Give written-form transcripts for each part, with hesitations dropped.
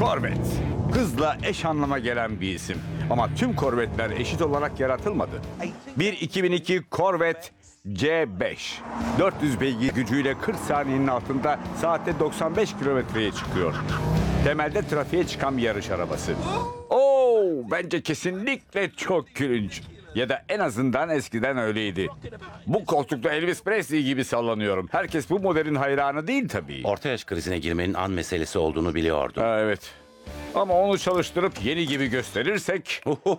Corvette. Hızla eş anlama gelen bir isim. Ama tüm Corvette'ler eşit olarak yaratılmadı. Bir 2002 Corvette C5. 400 beygir gücüyle 40 saniyenin altında saatte 95 kilometreye çıkıyor. Temelde trafiğe çıkan bir yarış arabası. Bence kesinlikle çok gülünç. Ya da en azından eskiden öyleydi. Bu koltukta Elvis Presley gibi sallanıyorum. Herkes bu modelin hayranı değil tabii. Orta yaş krizine girmenin an meselesi olduğunu biliyordum. Evet. Ama onu çalıştırıp yeni gibi gösterirsek...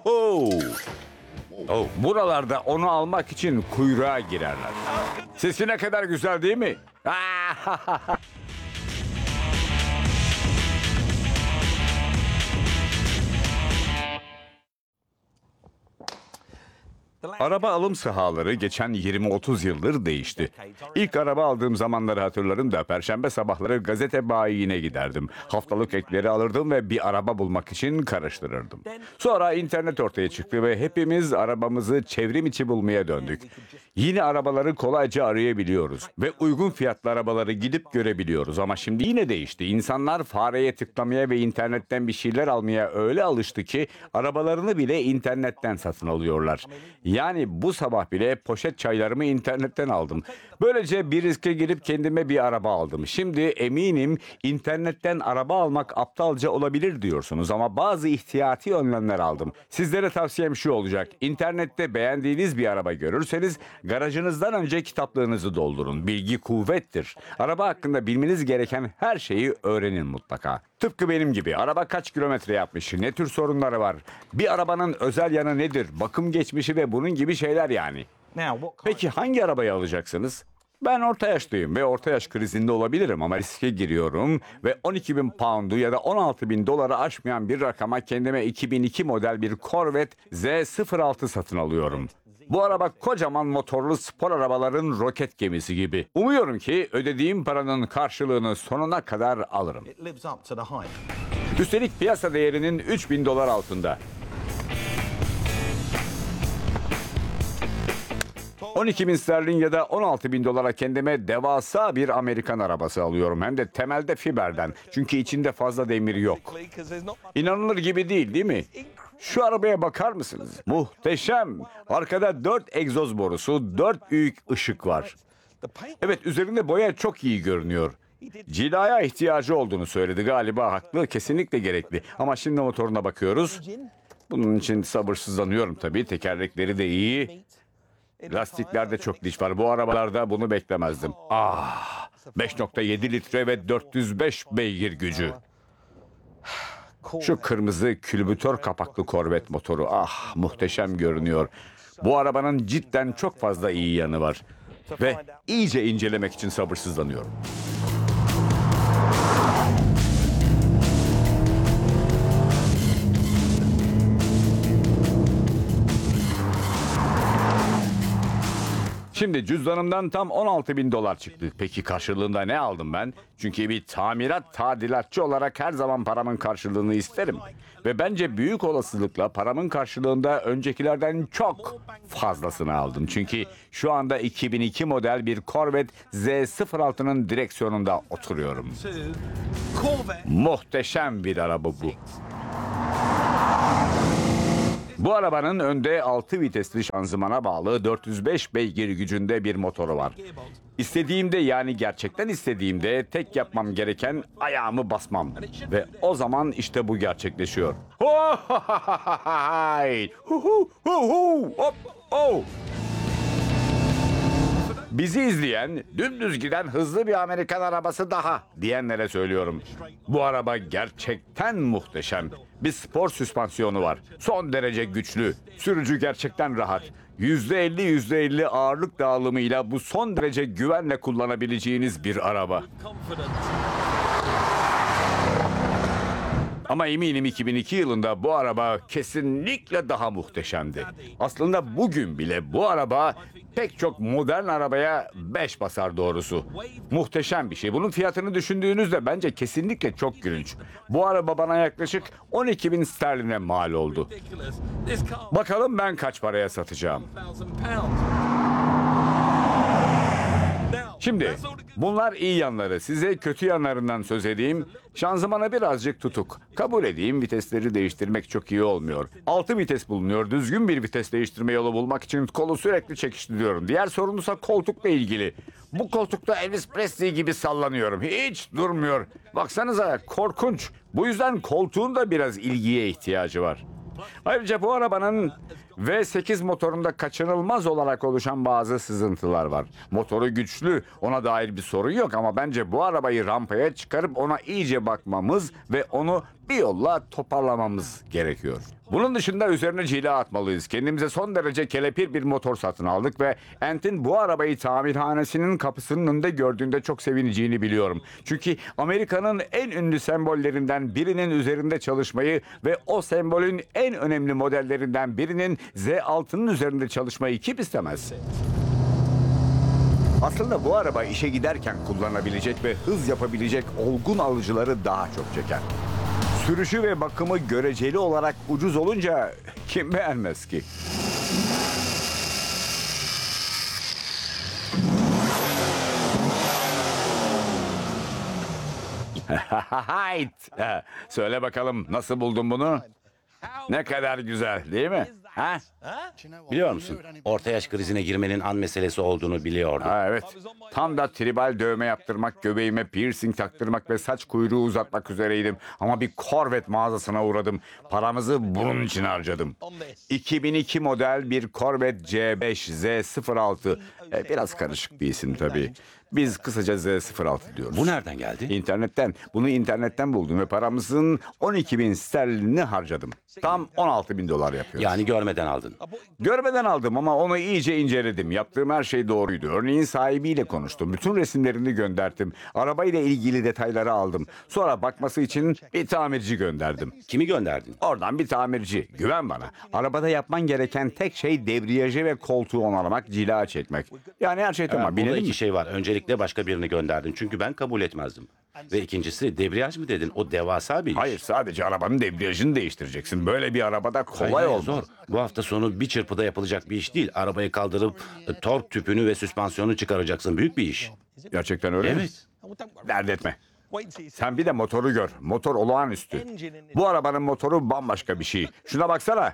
Buralarda onu almak için kuyruğa girerler. Sesi ne kadar güzel değil mi? Araba alım sahaları geçen 20-30 yıldır değişti. İlk araba aldığım zamanları hatırlarım da perşembe sabahları gazete bayiine giderdim. Haftalık ekleri alırdım ve bir araba bulmak için karıştırırdım. Sonra internet ortaya çıktı ve hepimiz arabamızı çevrim içi bulmaya döndük. Yeni arabaları kolayca arayabiliyoruz ve uygun fiyatlı arabaları gidip görebiliyoruz. Ama şimdi yine değişti. İnsanlar fareye tıklamaya ve internetten bir şeyler almaya öyle alıştı ki arabalarını bile internetten satın alıyorlar. Yani bu sabah bile poşet çaylarımı internetten aldım. Böylece bir riske girip kendime bir araba aldım. Şimdi eminim internetten araba almak aptalca olabilir diyorsunuz ama bazı ihtiyati önlemler aldım. Sizlere tavsiyem şu olacak. İnternette beğendiğiniz bir araba görürseniz garajınızdan önce kitaplığınızı doldurun. Bilgi kuvvettir. Araba hakkında bilmeniz gereken her şeyi öğrenin mutlaka. Tıpkı benim gibi. Araba kaç kilometre yapmış? Ne tür sorunları var? Bir arabanın özel yanı nedir? Bakım geçmişi ve bunun gibi şeyler yani. Peki hangi arabayı alacaksınız? Ben orta yaşlıyım ve orta yaş krizinde olabilirim ama riske giriyorum ve 12.000 pound'u ya da 16.000 doları aşmayan bir rakama kendime 2002 model bir Corvette Z06 satın alıyorum. Bu araba kocaman motorlu spor arabaların roket gemisi gibi. Umuyorum ki ödediğim paranın karşılığını sonuna kadar alırım. Üstelik piyasa değerinin 3.000 dolar altında. 12.000 sterlin ya da 16.000 dolara kendime devasa bir Amerikan arabası alıyorum. Hem de temelde fiberden. Çünkü içinde fazla demir yok. İnanılır gibi değil mi? Şu arabaya bakar mısınız? Muhteşem. Arkada 4 egzoz borusu, 4 büyük ışık var. Evet, üzerinde boya çok iyi görünüyor. Cilaya ihtiyacı olduğunu söyledi galiba, haklı, kesinlikle gerekli. Ama şimdi motoruna bakıyoruz. Bunun için sabırsızlanıyorum tabii. Tekerlekleri de iyi. Lastiklerde çok diş var. Bu arabalarda bunu beklemezdim. 5.7 litre ve 405 beygir gücü. Şu kırmızı külbütör kapaklı Corvette motoru. Muhteşem görünüyor. Bu arabanın cidden çok fazla iyi yanı var. Ve iyice incelemek için sabırsızlanıyorum. Şimdi cüzdanımdan tam 16.000 dolar çıktı. Peki karşılığında ne aldım ben? Çünkü bir tadilatçı olarak her zaman paramın karşılığını isterim. Ve bence büyük olasılıkla paramın karşılığında öncekilerden çok fazlasını aldım. Çünkü şu anda 2002 model bir Corvette Z06'nın direksiyonunda oturuyorum. Muhteşem bir araba bu. Bu arabanın önde 6 vitesli şanzımana bağlı 405 beygir gücünde bir motoru var. İstediğimde, yani gerçekten istediğimde tek yapmam gereken ayağımı basmam. Ve o zaman işte bu gerçekleşiyor. Bizi izleyen, dümdüz giden hızlı bir Amerikan arabası daha diyenlere söylüyorum. Bu araba gerçekten muhteşem. Bir spor süspansiyonu var. Son derece güçlü. Sürücü gerçekten rahat. %50 ağırlık dağılımıyla bu son derece güvenle kullanabileceğiniz bir araba. Ama eminim 2002 yılında bu araba kesinlikle daha muhteşemdi. Aslında bugün bile bu araba pek çok modern arabaya 5 basar doğrusu. Muhteşem bir şey. Bunun fiyatını düşündüğünüzde bence kesinlikle çok gülünç. Bu araba bana yaklaşık 12.000 sterline mal oldu. Bakalım ben kaç paraya satacağım. Şimdi bunlar iyi yanları. Size kötü yanlarından söz edeyim. Şanzımanı birazcık tutuk. Kabul edeyim, vitesleri değiştirmek çok iyi olmuyor. 6 vites bulunuyor. Düzgün bir vites değiştirme yolu bulmak için kolu sürekli çekiştiriyorum. Diğer sorunsa koltukla ilgili. Bu koltukta Elvis Presley gibi sallanıyorum. Hiç durmuyor. Baksanıza, korkunç. Bu yüzden koltuğun da biraz ilgiye ihtiyacı var. Ayrıca bu arabanın V8 motorunda kaçınılmaz olarak oluşan bazı sızıntılar var. Motoru güçlü, ona dair bir sorun yok ama bence bu arabayı rampaya çıkarıp ona iyice bakmamız ve onu bir yolla toparlamamız gerekiyor. Bunun dışında üzerine cila atmalıyız. Kendimize son derece kelepir bir motor satın aldık ve Ent'in bu arabayı tamirhanesinin kapısının önünde gördüğünde çok sevineceğini biliyorum. Çünkü Amerika'nın en ünlü sembollerinden birinin üzerinde çalışmayı ve o sembolün en önemli modellerinden birinin Z6'nın üzerinde çalışmayı kim istemez? Aslında bu araba işe giderken kullanabilecek ve hız yapabilecek olgun alıcıları daha çok çeker. Sürüşü ve bakımı göreceli olarak ucuz olunca kim beğenmez ki? Hayt! Söyle bakalım, nasıl buldun bunu? Ne kadar güzel, değil mi? Ha? Biliyor musun? Orta yaş krizine girmenin an meselesi olduğunu biliyordum. Ha, evet. Tam da tribal dövme yaptırmak, göbeğime piercing taktırmak ve saç kuyruğu uzatmak üzereydim. Ama bir Corvette mağazasına uğradım. Paramızı bunun için harcadım. 2002 model bir Corvette C5 Z06. Biraz karışık bir isim tabii. Biz kısaca Z06 diyoruz. Bu nereden geldi? İnternetten. Bunu internetten buldum ve paramızın 12.000 sterlinini harcadım. Tam 16.000 dolar yapıyor. Yani görmeden aldın. Görmeden aldım ama onu iyice inceledim. Yaptığım her şey doğruydu. Örneğin sahibiyle konuştum. Bütün resimlerini gönderdim. Arabayla ilgili detayları aldım. Sonra bakması için bir tamirci gönderdim. Kimi gönderdin? Oradan bir tamirci. Güven bana. Arabada yapman gereken tek şey debriyajı ve koltuğu onarmak, cila çekmek. Yani her şey tamam. Burada Binelim iki mi? şey var. Öncelikle başka birini gönderdin. Çünkü ben kabul etmezdim. Ve ikincisi debriyaj mı dedin? O devasa bir iş. Hayır, sadece arabanın debriyajını değiştireceksin. Böyle bir arabada kolay Hayır, olmaz. zor. Bu hafta sonu bir çırpıda yapılacak bir iş değil. Arabayı kaldırıp tork tüpünü ve süspansiyonu çıkaracaksın. Büyük bir iş. Gerçekten öyle mi? Evet. Dert etme. Sen bir de motoru gör. Motor olağanüstü. Bu arabanın motoru bambaşka bir şey. Şuna baksana.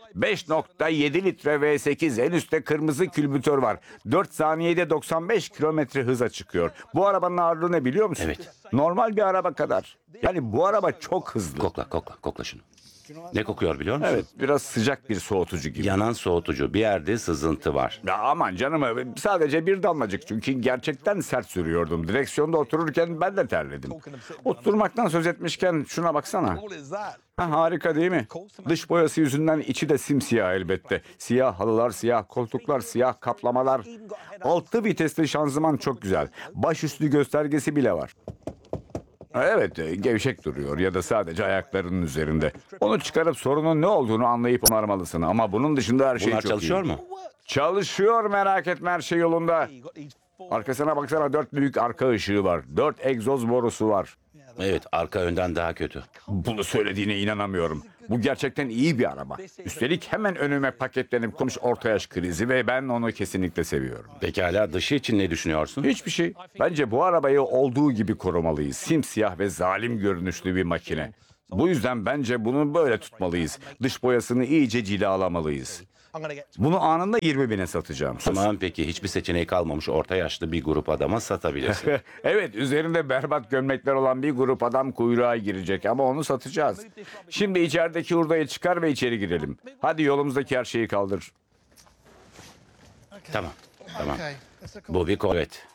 5.7 litre V8, en üstte kırmızı külbütör var. 4 saniyede 95 kilometre hıza çıkıyor. Bu arabanın ağırlığı ne biliyor musun? Evet. Normal bir araba kadar. Yani bu araba çok hızlı. Kokla şunu. Ne kokuyor biliyor musun? Evet, biraz sıcak bir soğutucu gibi. Yanan soğutucu. Bir yerde sızıntı var. Ya aman canım, sadece bir damlacık, çünkü gerçekten sert sürüyordum. Direksiyonda otururken ben de terledim. Oturmaktan söz etmişken şuna baksana. Ha, harika değil mi? Dış boyası yüzünden içi de simsiyah elbette. Siyah halılar, siyah koltuklar, siyah kaplamalar. 6 vitesli şanzıman çok güzel. Başüstü göstergesi bile var. Evet, gevşek duruyor ya da sadece ayaklarının üzerinde. Onu çıkarıp sorunun ne olduğunu anlayıp onarmalısın. Ama bunun dışında her şey Bunlar çok çalışıyor iyi. mu? Çalışıyor, merak etme, her şey yolunda. Arkasına baksana, 4 büyük arka ışığı var. 4 egzoz borusu var. Evet, arka önden daha kötü. Bunu söylediğine inanamıyorum. Bu gerçekten iyi bir araba. Üstelik hemen önüme paketlenip konuş orta yaş krizi ve ben onu kesinlikle seviyorum. Pekala, dışı için ne düşünüyorsun? Hiçbir şey. Bence bu arabayı olduğu gibi korumalıyız. Simsiyah ve zalim görünüşlü bir makine. Bu yüzden bence bunu böyle tutmalıyız. Dış boyasını iyice cilalamalıyız. Bunu anında 20.000'e satacağım. Sus. Tamam, peki hiçbir seçeneği kalmamış orta yaşlı bir grup adama satabilirsin. Evet, üzerinde berbat gömlekler olan bir grup adam kuyruğa girecek ama onu satacağız. Şimdi içerideki hurdayı çıkar ve içeri girelim. Hadi, yolumuzdaki her şeyi kaldır. Tamam. Bu bir Corvette.